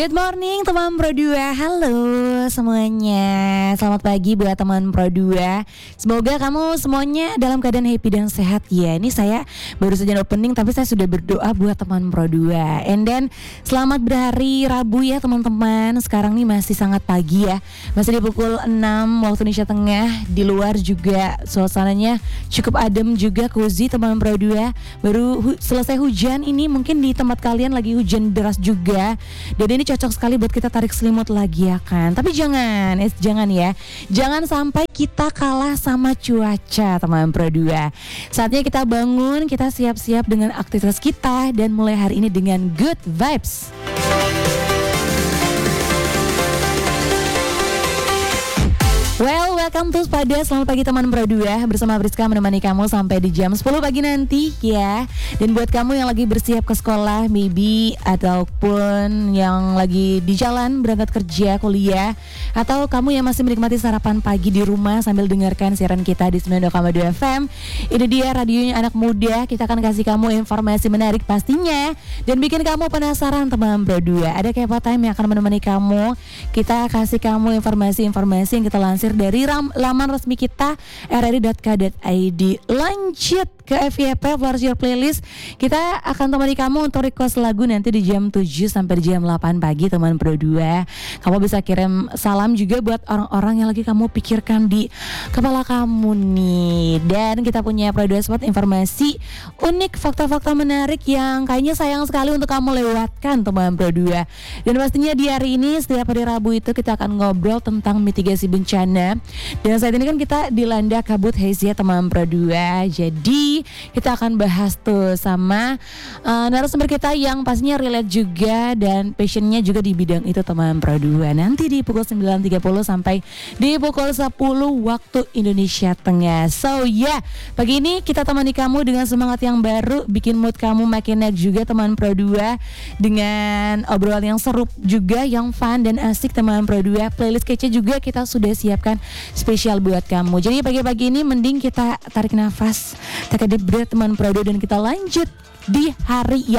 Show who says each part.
Speaker 1: Good morning teman Pro 2. Halo semuanya. Selamat pagi buat teman Pro 2. Semoga kamu semuanya dalam keadaan happy dan sehat ya. Ini saya baru saja opening tapi saya sudah berdoa buat teman Pro 2. And then selamat berhari Rabu ya teman-teman. Sekarang nih masih sangat pagi ya. Masih di pukul 6 waktu Indonesia Tengah. Di luar juga suasananya cukup adem juga, cozy teman Pro 2. Baru selesai hujan ini, mungkin di tempat kalian lagi hujan deras juga. Dan ini cocok sekali buat kita tarik selimut lagi ya kan. Tapi jangan ya. Jangan sampai kita kalah sama cuaca teman Pro 2. Saatnya kita bangun, kita siap-siap dengan aktivitas kita dan mulai hari ini dengan good vibes. Well, welcome to Spada. Selamat pagi teman Pro 2. Bersama Priska menemani kamu sampai di jam 10 pagi nanti ya. Dan buat kamu yang lagi bersiap ke sekolah maybe, ataupun yang lagi di jalan berangkat kerja, kuliah, atau kamu yang masih menikmati sarapan pagi di rumah sambil dengarkan siaran kita di 92,2 FM. Ini dia radionya anak muda. Kita akan kasih kamu informasi menarik pastinya dan bikin kamu penasaran teman Pro 2. Ada Kepo Time yang akan menemani kamu. Kita kasih kamu informasi-informasi yang kita lansir dari laman resmi kita rri.k.id. Lanjut ke FYP Flores Your Playlist. Kita akan temani kamu untuk request lagu nanti di jam 7 sampai di jam 8 pagi teman Pro 2. Kamu bisa kirim salam juga buat orang-orang yang lagi kamu pikirkan di kepala kamu nih. Dan kita punya Pro 2 Spot informasi unik, fakta-fakta menarik yang kayaknya sayang sekali untuk kamu lewatkan teman Pro 2. Dan pastinya di hari ini setiap hari Rabu itu kita akan ngobrol tentang mitigasi bencana. Dan saat ini kan kita dilanda kabut haze ya teman Pro 2. Jadi kita akan bahas tuh sama narasumber kita yang pastinya relate juga dan passionnya juga di bidang itu teman Pro 2. Nanti di pukul 9.30 sampai di pukul 10 waktu Indonesia Tengah. So yeah, pagi ini kita temani kamu dengan semangat yang baru, bikin mood kamu makin naik juga teman Pro 2, dengan obrolan yang seru juga, yang fun dan asik teman Pro 2. Playlist kece juga kita sudah siapkan spesial buat kamu. Jadi pagi-pagi ini mending kita tarik nafas, take a deep breath teman Pro 2, dan kita lanjut di hari yang